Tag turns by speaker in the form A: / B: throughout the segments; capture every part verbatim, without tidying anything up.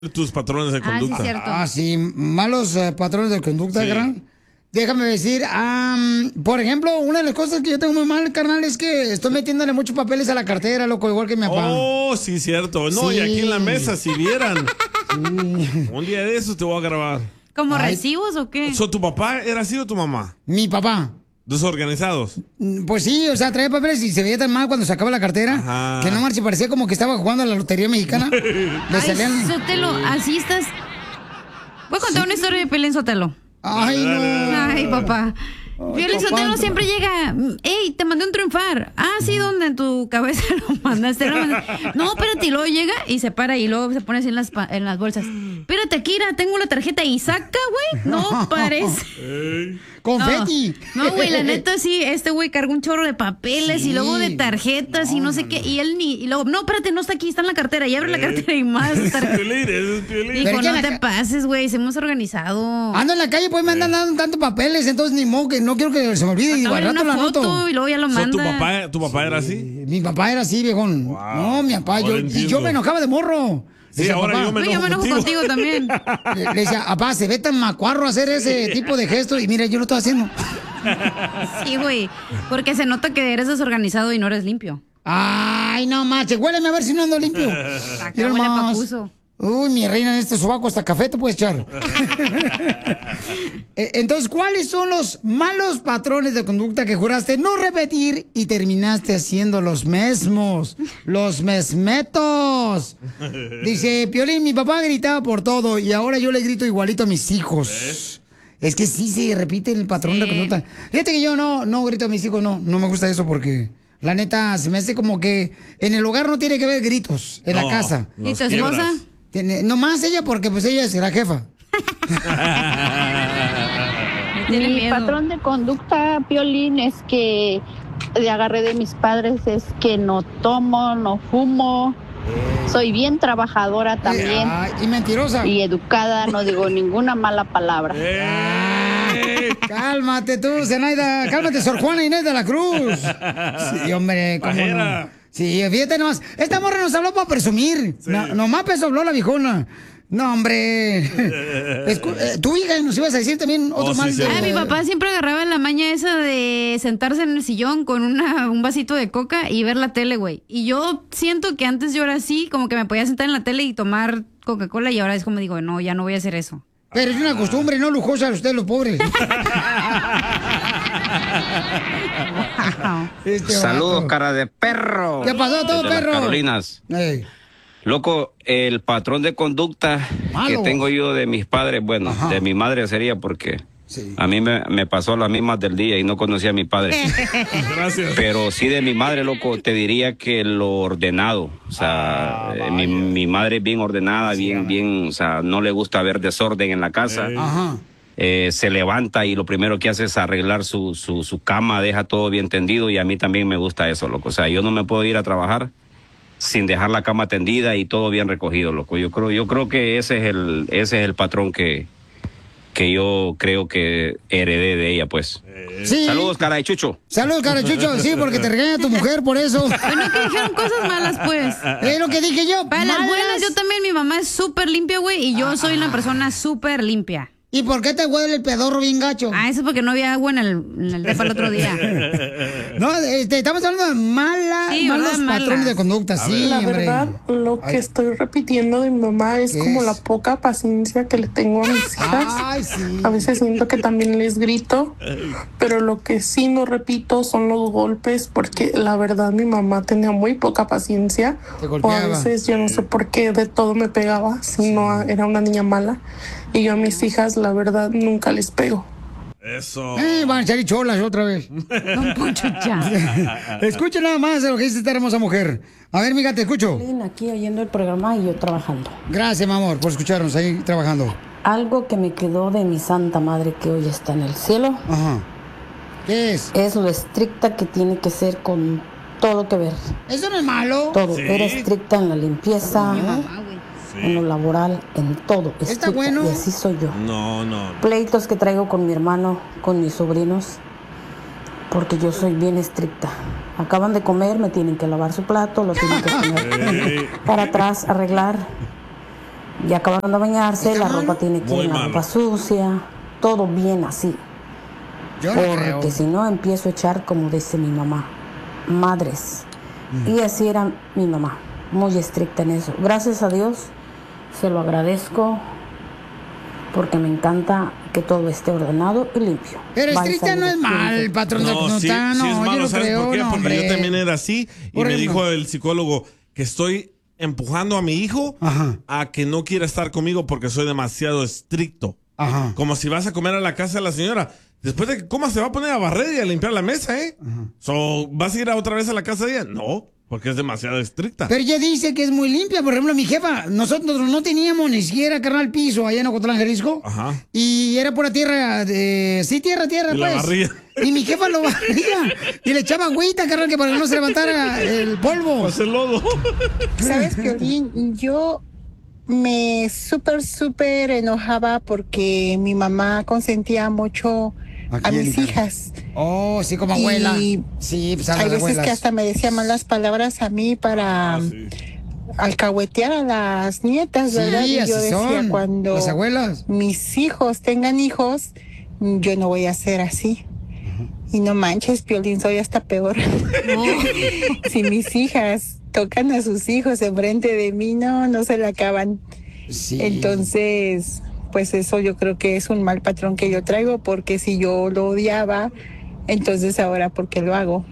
A: Tus patrones de conducta.
B: Ah, sí, cierto. Ah, sí, malos uh, patrones de conducta, sí. Gran. Déjame decir, um, por ejemplo, una de las cosas que yo tengo muy mal, carnal, es que estoy metiéndole muchos papeles a la cartera, loco, igual que mi papá.
A: Oh, sí, cierto. No, sí. Y aquí en la mesa, si vieran. Sí. Un día de esos te voy a grabar.
C: ¿Como Ay. recibos o qué?
A: So, ¿tu papá era así o tu mamá?
B: Mi papá.
A: ¿Desorganizados?
B: Pues sí, o sea, traía papeles y se veía tan mal cuando sacaba la cartera. Ajá. Que no marche, parecía como que estaba jugando a la lotería mexicana. Le
C: Ay,
B: salían...
C: Sotelo, así estás. Voy a contar ¿Sí? una historia de Piolín Sotelo.
B: Ay, no.
C: Ay, papá. Piolín Sotelo siempre llega. Ey, te mandé un triunfar. Ah, sí, ¿dónde? En tu cabeza lo mandaste. Lo mandaste. No, espérate, y luego llega y se para y luego se pone así en las, en las bolsas. Espérate, Akira, tengo la tarjeta y saca, güey. No parece.
A: Hey.
B: ¡Confeti!
C: No, güey, la neta sí, este güey cargó un chorro de papeles sí. y luego de tarjetas no, y no sé no, qué. No. Y él ni. Y luego, no, espérate, no está aquí, está en la cartera. Y abre eh. la cartera y más.
A: Piolín, eso es Piolín.
C: Hijo, no te pases, güey, hemos organizado.
B: Ando en la calle, pues me andan dando tantos papeles, entonces ni modo que no quiero que se me olvide. Y
C: una
B: rato
C: foto
B: la noto.
C: Y luego ya lo manda.
A: So, ¿tu, papá, ¿Tu papá era así?
B: Sí, mi papá era así, viejón. Wow. No, mi papá, yo, y yo me enojaba de morro.
A: Sí, decía, ahora yo me enojo,
C: yo me enojo contigo, contigo también.
B: Le, le decía, papá, se ve tan macuarro hacer ese tipo de gestos y mira, yo lo estoy haciendo.
C: Sí, güey, porque se nota que eres desorganizado y no eres limpio.
B: Ay, no manches, huéleme a ver si no ando limpio.
C: Acá huele papuso.
B: Uy, mi reina, en este sobaco hasta café te puedes echar. Entonces, ¿cuáles son los malos patrones de conducta que juraste no repetir y terminaste haciendo los mismos? Los mesmetos. Dice, Piolín, mi papá gritaba por todo y ahora yo le grito igualito a mis hijos. ¿Ves? Es que sí se repite el patrón sí. de conducta. Fíjate que yo no, no grito a mis hijos, no. No me gusta eso porque... La neta, se me hace como que en el hogar no tiene que haber gritos, en no, la casa.
C: ¿Y tu esposa?
B: Tiene, no más ella porque pues ella es la jefa.
D: Mi patrón de conducta, Piolín, es que le agarré de mis padres, es que no tomo, no fumo. Soy bien trabajadora también.
B: Ah, y mentirosa.
D: Y educada, no digo ninguna mala palabra.
B: Eh, cálmate tú, Zenaida. Cálmate, Sor Juana Inés de la Cruz. Sí, hombre, cómo no. Sí, fíjate nomás. Esta morra nos habló para presumir. Sí. No, nomás peso habló la viejona. No, hombre. Escu eh, tu hija nos ibas a decir también otro oh, mal.
C: Sí, sí. Ah, mi papá siempre agarraba la maña esa de sentarse en el sillón con una, un vasito de coca y ver la tele, güey. Y yo siento que antes yo era así, como que me podía sentar en la tele y tomar Coca-Cola y ahora es como digo, no, ya no voy a hacer eso.
B: Pero es una costumbre, no lujosa a ustedes los pobres.
E: Wow. Este Saludos, vato. Cara de perro.
B: ¿Qué pasó todo,
E: Desde
B: perro?
E: Las Carolinas. Hey. Loco, el patrón de conducta Malo. que tengo yo de mis padres, bueno, Ajá. de mi madre sería porque sí. a mí me, me pasó las mismas del día y no conocía a mi padre. Gracias. Pero sí de mi madre, loco, te diría que lo ordenado. O sea, ah, mi, mi madre es bien ordenada, sí, bien, bien, o sea, no le gusta ver desorden en la casa. Hey. Ajá. Eh, se levanta y lo primero que hace es arreglar su, su, su cama, deja todo bien tendido y a mí también me gusta eso, loco. O sea, yo no me puedo ir a trabajar sin dejar la cama tendida y todo bien recogido, loco. Yo creo, yo creo que ese es el, ese es el patrón que, que yo creo que heredé de ella, pues.
B: Sí.
E: Saludos, cara de Chucho.
B: Saludos, cara de Chucho. Sí, porque te regaña tu mujer por eso.
C: Bueno, que dijeron cosas malas, pues.
B: Es lo que dije yo.
C: Para las buenas, yo también, mi mamá es súper limpia, güey, y yo ah. soy una persona súper limpia.
B: ¿Y por qué te huele el pedorro bien gacho?
C: Ah, eso es porque no había agua en el, en el depa el otro día.
B: No, este, estamos hablando de mala, sí, malos mala. patrones de conducta, sí,
F: La
B: hombre.
F: verdad, lo Ay. que estoy repitiendo de mi mamá es como es? la poca paciencia que le tengo a mis hijas.
B: Ay, sí.
F: A veces siento que también les grito, pero lo que sí no repito son los golpes, porque la verdad mi mamá tenía muy poca paciencia.
B: Te golpeaba.
F: O a veces yo no sé por qué de todo me pegaba, si sí. no era una niña mala. Y yo a mis hijas, la verdad, nunca les pego.
A: Eso.
B: Eh, van a salir cholas otra vez.
C: Don Poncho, ya.
B: Escucha nada más de lo que dice esta hermosa mujer. A ver, mija, te escucho.
G: Aquí oyendo el programa y yo trabajando.
B: Gracias, mi amor, por escucharnos ahí trabajando.
G: Algo que me quedó de mi santa madre que hoy está en el cielo.
B: Ajá. ¿Qué es?
G: Es lo estricta que tiene que ser con todo que ver.
B: Eso no es malo.
G: Todo.
B: ¿Sí?
G: Era estricta en la limpieza. Ajá. Sí. En lo laboral, en todo.
B: Está bueno.
G: Y así soy yo.
A: No, no, no.
G: Pleitos que traigo con mi hermano, con mis sobrinos, porque yo soy bien estricta. Acaban de comer, me tienen que lavar su plato, lo tienen que poner para atrás, arreglar. Y acabaron de bañarse, la ropa tiene que
A: Muy
G: ir, la
A: malo.
G: ropa sucia, todo bien así.
B: Yo no
G: Porque
B: creo.
G: si no empiezo a echar, como dice mi mamá, madres.
B: Mm.
G: Y así era mi mamá, muy estricta en eso. Gracias a Dios, se lo agradezco, porque me encanta que todo esté ordenado y limpio.
B: Pero
G: Vaya,
B: estricta no es
G: saludos,
B: mal,
G: cuídense.
B: patrón de
A: No, sí,
B: conducta.
A: sí
B: No,
A: es malo,
B: yo no
A: ¿sabes
B: creo,
A: por qué?
B: no,
A: Porque yo
B: hombre.
A: también era así y
B: Por
A: me
B: ejemplo.
A: dijo el psicólogo que estoy empujando a mi hijo
B: Ajá.
A: a que no quiera estar conmigo porque soy demasiado estricto.
B: Ajá.
A: Como si vas a comer a la casa de la señora. Después de que comas se va a poner a barrer y a limpiar la mesa, ¿eh? So, ¿vas a ir a otra vez a la casa de ella? No, porque es demasiado estricta.
B: Pero ella dice que es muy limpia. Por ejemplo, mi jefa, nosotros no teníamos ni siquiera carnal piso allá en Ocotlán, Jalisco.
A: Ajá.
B: Y era pura tierra, de... sí, tierra, tierra,
A: Y la
B: pues.
A: barría.
B: Y mi jefa lo barría. Y le echaba agüita, carnal, que para que no se levantara el polvo.
A: Hacer lodo.
H: ¿Sabes, Piolín? Yo me súper, súper enojaba porque mi mamá consentía mucho
B: ¿A
H: a
B: quién,
H: mis
B: hija?
H: hijas.
B: Oh, sí, como abuela.
H: Y
B: Sí, pues a
H: Hay
B: las
H: veces
B: abuelas.
H: que hasta me decía malas palabras a mí para
A: Ah, sí.
H: alcahuetear a las nietas, ¿verdad?
B: Sí,
H: Y
B: así
H: yo decía,
B: son.
H: cuando
B: Las abuelas.
H: mis hijos tengan hijos, yo no voy a ser así. Y no manches, Piolín, soy hasta peor. Si mis hijas tocan a sus hijos enfrente de mí, no, no se la acaban.
B: Sí.
H: Entonces, pues eso yo creo que es un mal patrón que yo traigo, porque si yo lo odiaba, entonces ahora, ¿por qué lo hago?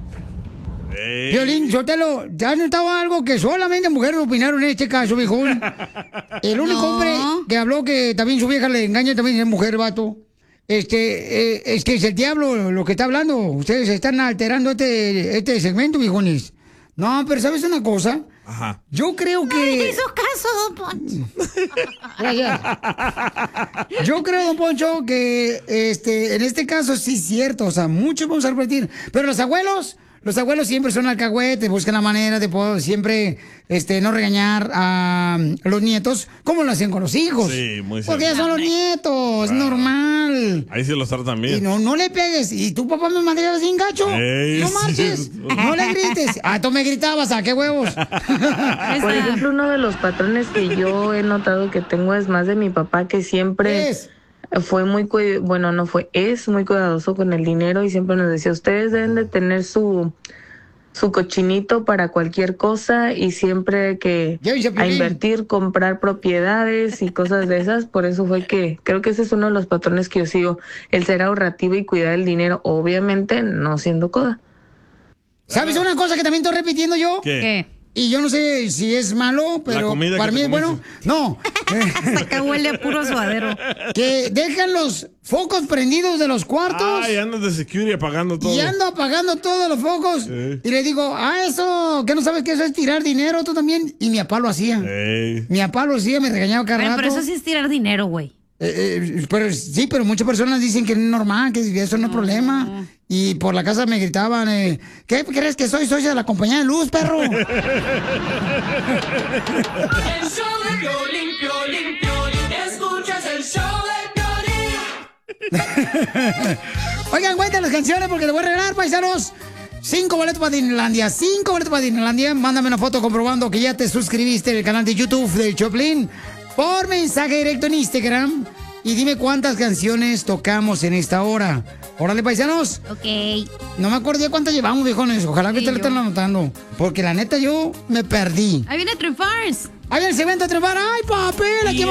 A: Ey.
B: Violín, yo te lo... ¿Te has notado algo que solamente mujeres opinaron en este caso, viejón? El único
C: No.
B: hombre que habló que también su vieja le engaña también es mujer, vato. Este, eh, es que es el diablo lo que está hablando. Ustedes están alterando este, este segmento, viejones. No, pero ¿sabes una cosa?
A: Ajá.
B: Yo creo que...
C: Hizo caso, don Poncho.
B: Gracias. Yo creo, don Poncho, que este, en este caso sí es cierto. O sea, muchos vamos a repetir. Pero los abuelos, los abuelos siempre son alcahuetes, buscan la manera de poder siempre este, no regañar a los nietos como lo hacen con los hijos.
A: Sí, muy
B: Porque ya
A: cierto.
B: son los nietos, es normal.
A: Ahí sí los tratan
B: Y
A: bien.
B: no, no le pegues. ¿Y tu papá me mandaba sin gacho?
A: Ey,
B: no
A: es
B: marches.
A: cierto.
B: No le grites. Ah, tú me gritabas, ¿a qué huevos?
I: Por ejemplo, uno de los patrones que yo he notado que tengo es más de mi papá, que siempre
B: Es.
I: fue muy, cui- bueno, no fue, es muy cuidadoso con el dinero y siempre nos decía, ustedes deben de tener su, su cochinito para cualquier cosa y siempre que
B: Llévense a
I: a
B: Piolín.
I: invertir, comprar propiedades y cosas de esas. Por eso fue que creo que ese es uno de los patrones que yo sigo, el ser ahorrativo y cuidar el dinero, obviamente no siendo coda.
B: ¿Sabes una cosa que también estoy repitiendo yo?
A: ¿Qué?
C: ¿Qué?
B: Y yo no sé si es malo, pero
A: comida
B: para
A: que
B: mí
A: te
B: es bueno.
A: comiste.
B: No,
C: Acá huele a puro suadero.
B: que dejan los focos prendidos de los cuartos
A: Ay, andas de security apagando todo.
B: y ando apagando todos los focos.
A: Sí.
B: Y le digo, ah, eso, que no sabes que eso es tirar dinero, tú también. Y mi papá lo hacía.
A: Ey.
B: Mi papá lo hacía, me regañaba cada
C: Pero,
B: rato.
C: pero eso sí es tirar dinero, güey.
B: Eh, eh, pero sí, pero muchas personas dicen que es normal, que eso no es problema. Y por la casa me gritaban, eh, ¿qué crees que soy? Soy de la compañía de luz, perro.
J: El show de Piolín, Piolín, Piolín. Escuchas el show de Piolín.
B: Oigan, cuenten las canciones porque les voy a regalar, paisanos. Cinco boletos para Disneylandia. Cinco boletos para Disneylandia. Mándame una foto comprobando que ya te suscribiste al canal de YouTube del Choplin por mensaje directo en Instagram. Y dime cuántas canciones tocamos en esta hora. Órale, paisanos.
C: Ok.
B: No me acordé cuántas llevamos, viejones. Ojalá que
C: Sí,
B: te lo
C: yo.
B: estén anotando. Porque la neta yo me perdí.
C: Ahí viene Triunfars.
B: Ahí viene el segmento de triunfar. ¡Ay, papel! Aquí